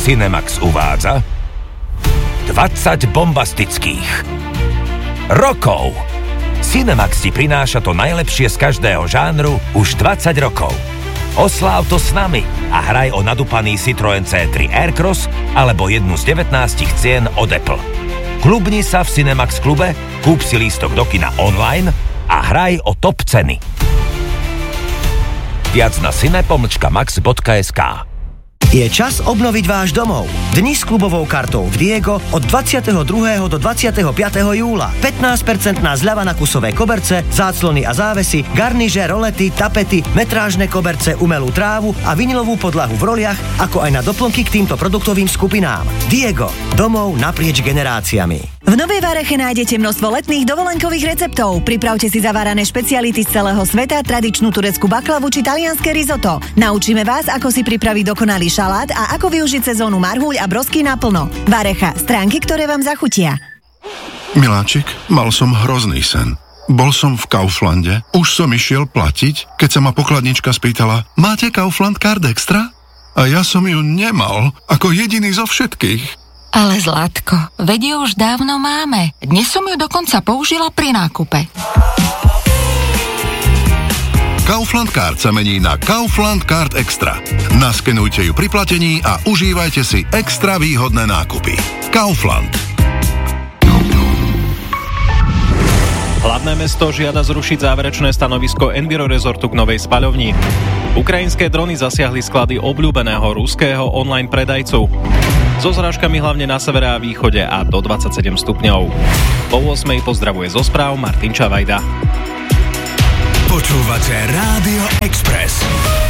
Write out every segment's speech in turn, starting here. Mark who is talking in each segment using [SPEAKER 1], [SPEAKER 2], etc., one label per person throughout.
[SPEAKER 1] Cinemax uvádza 20 bombastických rokov. Cinemax ti prináša to najlepšie z každého žánru už 20 rokov. Osláv to s nami a hraj o nadúpaný Citroën C3 Aircross alebo jednu z 19 cien od Apple. Klubni sa v Cinemax klube, kúp si lístok do kina online a hraj o top ceny. Viac na cine-max.sk.
[SPEAKER 2] Je čas obnoviť váš domov. Dni s klubovou kartou v Diego od 22. do 25. júla. 15% zľava na kusové koberce, záclony a závesy, garniže, rolety, tapety, metrážne koberce, umelú trávu a vinilovú podlahu v roliach, ako aj na doplnky k týmto produktovým skupinám. Diego. Domov naprieč generáciami.
[SPEAKER 3] V Novej Vareche nájdete množstvo letných dovolenkových receptov. Pripravte si zavárané špeciality z celého sveta, tradičnú tureckú baklavu či talianske risotto. Naučíme vás, ako si pripraviť dokonalý šalát a ako využiť sezónu marhuľ a brosky naplno. Varecha, stránky, ktoré vám zachutia.
[SPEAKER 4] Miláčik, mal som hrozný sen. Bol som v Kauflande, už som išiel platiť, keď sa ma pokladnička spýtala: máte Kaufland Card Extra? A ja som ju nemal, ako jediný zo všetkých.
[SPEAKER 5] Ale Zlatko, veď ju už dávno máme. Dnes som ju dokonca použila pri nákupe.
[SPEAKER 4] Kaufland Card sa mení na Kaufland Card Extra. Naskenujte ju pri platení a užívajte si extra výhodné nákupy. Kaufland.
[SPEAKER 6] Hlavné mesto žiada zrušiť záverečné stanovisko Enviro Resortu k novej spaľovni. Ukrajinské drony zasiahli sklady obľúbeného ruského online predajcu. So zrážkami hlavne na severe a východe a do 27 stupňov. Po 8:00 pozdravuje zo správ Martin Čavajda.
[SPEAKER 7] Počúvate Rádio Express.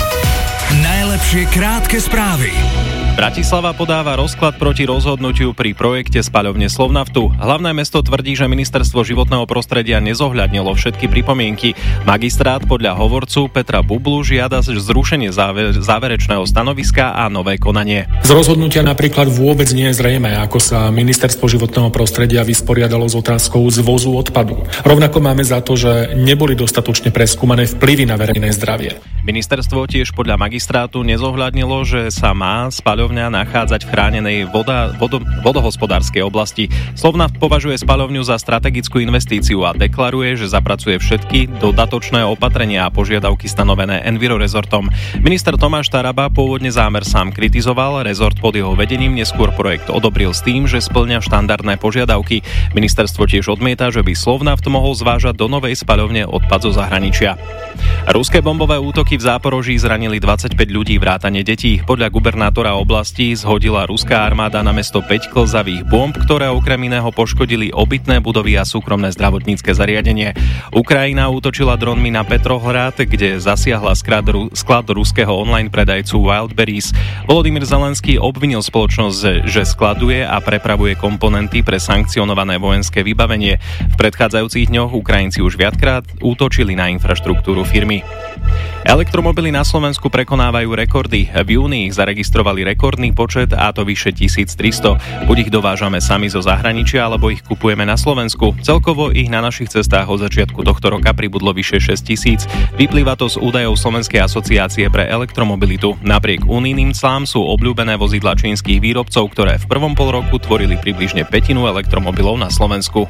[SPEAKER 7] Najlepšie krátke správy.
[SPEAKER 6] Bratislava podáva rozklad proti rozhodnutiu pri projekte spaľovne Slovnaftu. Hlavné mesto tvrdí, že ministerstvo životného prostredia nezohľadnilo všetky pripomienky. Magistrát podľa hovorcu Petra Bublu žiada zrušenie záverečného stanoviska a nové konanie.
[SPEAKER 8] Z rozhodnutia napríklad vôbec nie je zrejmé, ako sa ministerstvo životného prostredia vysporiadalo s otázkou zvozu odpadu. Rovnako máme za to, že neboli dostatočne preskúmané vplyvy na verejné zdravie.
[SPEAKER 6] Ministerstvo tiež podľa magistrátu nezohľadnilo, že sa má spaľovňa nachádzať v chránenej vodohospodárskej oblasti. Slovnaft považuje spaľovňu za strategickú investíciu a deklaruje, že zapracuje všetky dodatočné opatrenia a požiadavky stanovené Enviro Resortom. Minister Tomáš Taraba pôvodne zámer sám kritizoval, rezort pod jeho vedením neskôr projekt odobril s tým, že spĺňa štandardné požiadavky. Ministerstvo tiež odmieta, že by Slovnaft mohol zvážať do novej spaľovne odpad zo zahraničia. Ruské bombové útoky v Záporoží zranili 25 ľudí vrátane detí. Podľa gubernátora oblasti zhodila ruská armáda na mesto 5 klzavých bomb, ktoré okrem iného poškodili obytné budovy a súkromné zdravotnícke zariadenie. Ukrajina útočila dronmi na Petrohrad, kde zasiahla sklad ruského online predajcu Wildberries. Volodymyr Zelenský obvinil spoločnosť, že skladuje a prepravuje komponenty pre sankcionované vojenské vybavenie. V predchádzajúcich dňoch Ukrajinci už viackrát útočili na infraštruktúru firmy. Elektromobily na Slovensku prekonávajú rekordy. V júni ich zaregistrovali rekordný počet, a to vyše 1300. Buď ich dovážame sami zo zahraničia, alebo ich kupujeme na Slovensku. Celkovo ich na našich cestách od začiatku tohto roka pribudlo vyše 6000. Vyplýva to z údajov Slovenskej asociácie pre elektromobilitu. Napriek unijným clám sú obľúbené vozidlá čínskych výrobcov, ktoré v prvom polroku tvorili približne pätinu elektromobilov na Slovensku.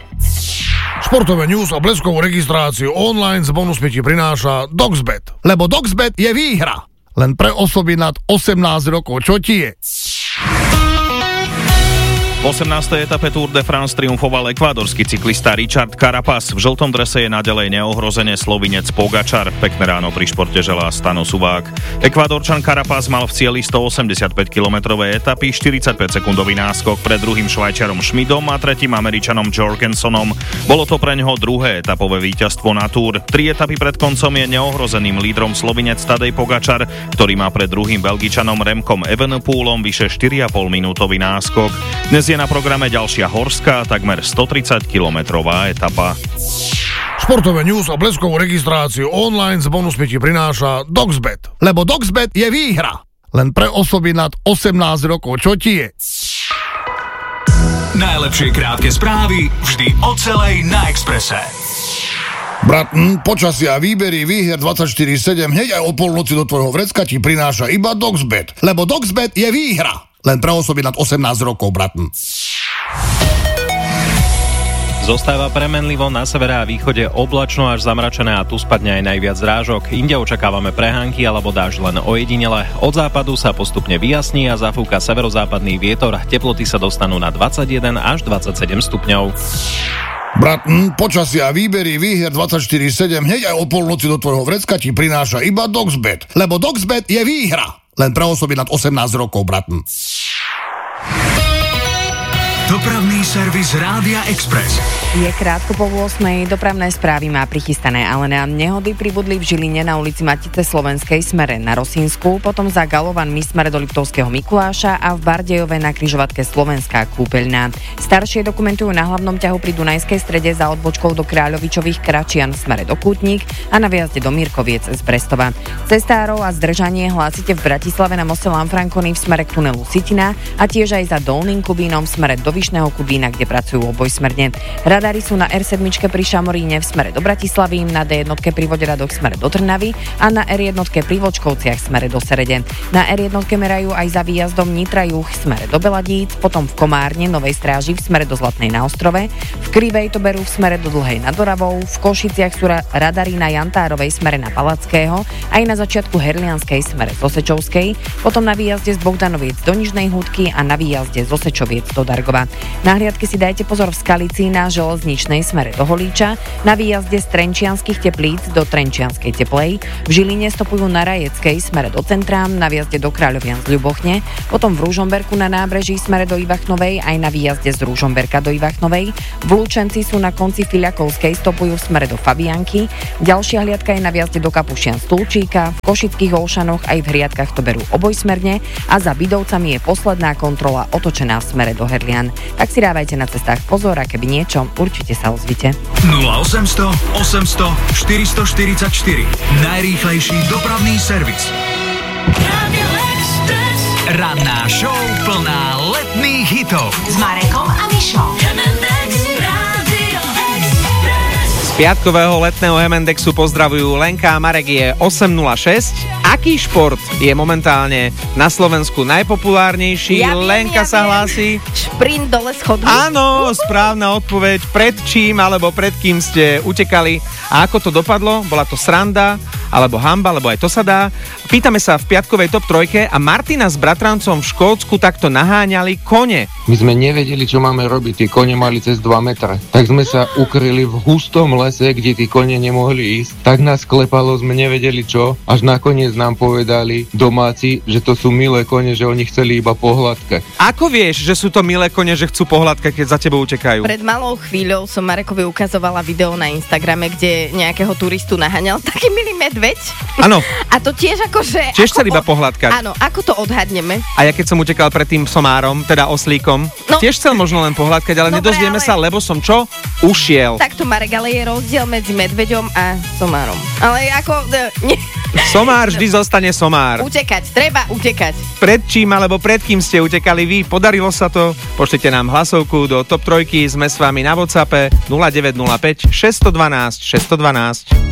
[SPEAKER 9] Športové news a bleskovú registráciu online s bonusmi ti prináša Doxbet. Lebo Doxbet je výhra. Len pre osoby nad 18 rokov. Čo ti je?
[SPEAKER 10] V 18. etape Tour de France triumfoval ekvádorský cyklista Richard Carapaz. V žltom drese je naďalej neohrozené Slovinec Pogačar. Pekné ráno pri športe želá Stano Suvák. Ekvádorčan Carapaz mal v cieli 185-kilometrové etapy, 45-sekundový náskok pred druhým Švajčiarom Schmidom a tretím Američanom Jorgensonom. Bolo to pre ňoho druhé etapové víťazstvo na Tour. 3 etapy pred koncom je neohrozeným lídrom Slovinec Tadej Pogačar, ktorý má pred druhým Belgičanom Remkom Evenepoelom vyše 4,5 minútový náskok. Dnes je na programe ďalšia horská, takmer 130-kilometrová etapa.
[SPEAKER 9] Športové news a bleskovú registráciu online s bonusmi ti prináša Doxbet. Lebo Doxbet je výhra. Len pre osoby nad 18 rokov. Čo ti je?
[SPEAKER 7] Najlepšie krátke správy vždy o celej na Expresse.
[SPEAKER 9] Brat, počasie a výbery výher 24/7 hneď aj o polnoci do tvojho vrecka ti prináša iba Doxbet. Lebo Doxbet je výhra. len pre osoby nad 18 rokov, bratn.
[SPEAKER 6] Zostáva premenlivo, na severe a východe oblačno až zamračené a tu spadne aj najviac zrážok. Inde očakávame prehánky alebo dážď len ojedinele. Od západu sa postupne vyjasní a zafúka severozápadný vietor. Teploty sa dostanú na 21 až 27 stupňov.
[SPEAKER 9] Bratn, počasia a výbery výhier 24/7 hneď aj o polnoci do tvojho vrecka ti prináša iba Doxbet. Lebo Doxbet je výhra. Len pre osoby nad 18 rokov, bratn.
[SPEAKER 7] Dopravný servis Rádia Express.
[SPEAKER 11] Je krátko po 8. Dopravné správy má prichystané, ale na nehody pribudli v Žiline na ulici Matice Slovenskej smere na Rosínsku, potom za Galovanmi smere do Liptovského Mikuláša a v Bardejove na križovatke Slovenská kúpeľná. Staršie dokumentujú na hlavnom ťahu pri Dunajskej strede za odbočkou do Kráľovičových Kračian smere do Kútnik a na výjazde do Mirkoviec z Brestova. Cestárov a zdržanie hlásite v Bratislave na moste Lanfranconi v smere k tunelu Sitina a tiež aj za Dolným Kubínom v smere do Vyšného Kubína, kde pracujú obojsmerne. Radary sú na R7 pri Šamoríne v smere do Bratislavy, na D1 pri Voderadoch v smere do Trnavy a na R1 pri Vočkovciach v smere do Serede. Na R1 merajú aj za výjazdom Nitra Juh v smere do Beladíc, potom v Komárne Novej Stráži v smere do Zlatnej na Ostrove, v Krivej to berú v smere do Dlhej nad Oravou, v Košiciach sú radary na Jantárovej smere na Palackého, aj na začiatku Herlianskej smere z Osečovskej, potom na výjazde z Bohdanoviec do Nižnej Húdky a na výjazde z Osečoviec do Dargova. Na hliadke si dajte pozor v Skalici na železničnej smere do Holíča, na výjazde z Trenčianskych Teplíc do Trenčianskej Teplej, v Žiline stopujú na Rajeckej smere do Centrám, na výjazde do Kráľovian z Ľubochne, potom v Ružomberku na nábreží smere do Ivachnovej, aj na výjazde z Ružomberka do Ivachnovej, v Lučenci sú na konci Filiakovskej, stopujú v smere do Fabianky, ďalšia hliadka je na výjazde do Kapušian z Tulčíka, v Košických Olšanoch aj v hliadkach to berú obojsmerne a za Bidovcami je posledná kontrola otočená v smere do Herlian. Tak si dávajte na cestách pozor a keby niečo, určite sa ozvite.
[SPEAKER 7] 0800 800 444. Najrýchlejší dopravný servis. Radio Express. Ranná show plná letných hitov.
[SPEAKER 5] S Marekom a Mišou.
[SPEAKER 12] Z piatkového letného Hemendexu pozdravujú Lenka a Marek. Je 8.06. Aký šport je momentálne na Slovensku najpopulárnejší? Lenka sa hlási.
[SPEAKER 11] Šprint dole schodmi.
[SPEAKER 12] Áno, správna odpoveď. Pred čím alebo pred kým ste utekali? A ako to dopadlo? Bola to sranda alebo hanba, lebo aj to sa dá. Pýtame sa v piatkovej top 3 a Martina s bratrancom v Škótsku takto naháňali kone.
[SPEAKER 13] My sme nevedeli, čo máme robiť. Tí kone mali cez 2 metre. Tak sme sa ukryli v hustom lese, kde tí kone nemohli ísť. Tak nás klepalo, sme nevedeli čo. Až nakoniec nám povedali domáci, že to sú milé kone, že oni chceli iba pohľadkať.
[SPEAKER 12] Ako vieš, že sú to milé kone, že chcú pohľadkať, keď za tebou utekajú?
[SPEAKER 11] Pred malou chvíľou som Marekovi ukazovala video na Instagrame, kde nejakého turistu naháňal taký milý medveď.
[SPEAKER 12] Áno.
[SPEAKER 11] A to tiež akože...
[SPEAKER 12] Tiež chcel iba pohľadkať.
[SPEAKER 11] Áno, ako to odhadneme?
[SPEAKER 12] A ja keď som utekal pred tým somárom, teda oslíkom, tiež chcel možno len pohľadkať, ale nedozvieme sa, lebo som čo? Ušiel.
[SPEAKER 11] Takto, Marek, ale je rozdiel medzi medveďom a somárom. Ale ako...
[SPEAKER 12] Somár vždy zostane somár.
[SPEAKER 11] Utekať, treba utekať.
[SPEAKER 12] Pred čím alebo pred kým ste utekali vy? Podarilo sa to? Pošlite nám hlasovku do top 3, sme s vami na WhatsAppe 0905 612 612.